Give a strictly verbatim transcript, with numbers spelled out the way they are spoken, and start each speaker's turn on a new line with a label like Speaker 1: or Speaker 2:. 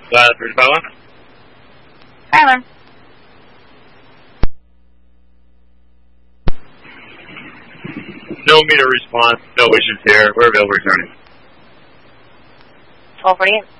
Speaker 1: Uh, three five one.
Speaker 2: Tyler.
Speaker 1: No meter response, no issues here. We're available returning.
Speaker 2: twelve forty-eight.